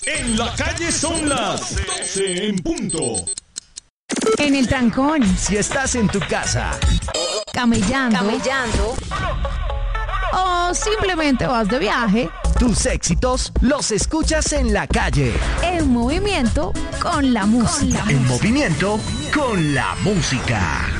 En la calle son las 12 en punto. En el trancón, Si estás en tu casa, camellando, o simplemente vas de viaje, tus éxitos los escuchas en la calle. en movimiento con la música. En movimiento con la música.